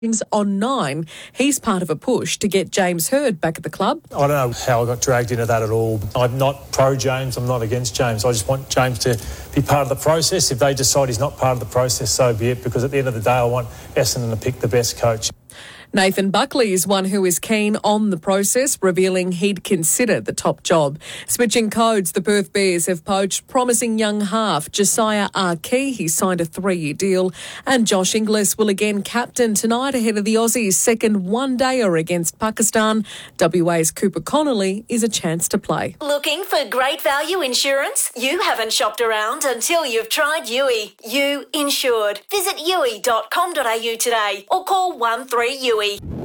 on 9. He's part of a push to get James Hird back at the club. I don't know how I got dragged into that at all. I'm not pro-James, I'm not against James. I just want James to be part of the process. If they decide he's not part of the process, so be it, because at the end of the day, I want Essendon to pick the best coach. Nathan Buckley is one who is keen on the process, revealing he'd consider the top job. Switching codes, the Perth Bears have poached promising young half Josiah Arkey. He signed a 3-year deal. And Josh Inglis will again captain tonight ahead of the Aussies' second one-dayer against Pakistan. WA's Cooper Connolly is a chance to play. Looking for great value insurance? You haven't shopped around until you've tried Yui. You insured. Visit yui.com.au today or call 13YUI.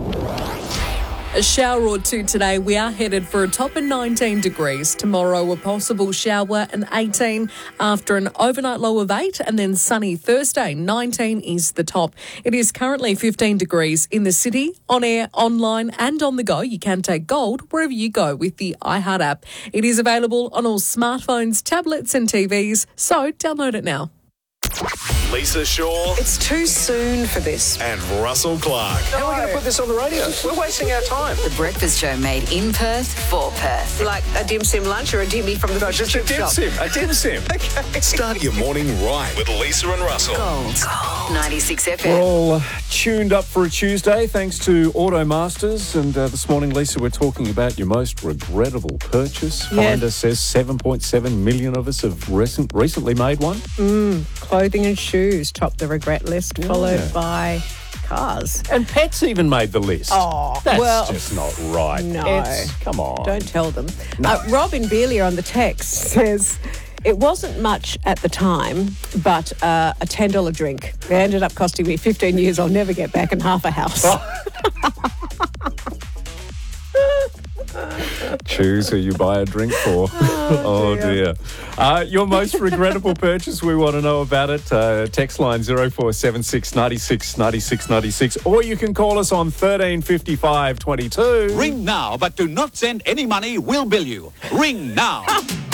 A shower or two today. We are headed for a top of 19 degrees. Tomorrow, a possible shower and 18 after an overnight low of 8, and then sunny Thursday. 19 is the top. It is currently 15 degrees in the city, on air, online and on the go. You can take gold wherever you go with the iHeart app. It is available on all smartphones, tablets and TVs, so download it now. Lisa Shaw. It's too soon for this. And Russell Clark. How are we going to put this on the radio? We're wasting our time. The Breakfast Show made in Perth for Perth. Like a dim sim lunch or a dimmy from the No, just a dim sim. A dim sim. Okay. Start your morning right with Lisa and Russell. Gold. 96 FM. We're all tuned up for a Tuesday thanks to Automasters. And this morning, Lisa, we're talking about your most regrettable purchase. Yeah. Finder says 7.7 million of us have recently made one. Clothing and shoes top the regret list, followed by cars. And pets even made the list. Oh, That's well, just not right. no. Come on. Don't tell them. No. Robin Beelier on the text says, it wasn't much at the time, but a $10 drink. It ended up costing me 15 years. I'll never get back in half a house. Choose who you buy a drink for. Oh dear. Your most regrettable purchase, we want to know about it. Text line 0476 96 96 96, or you can call us on 1355 22. Ring now, but do not send any money. We'll bill you. Ring now.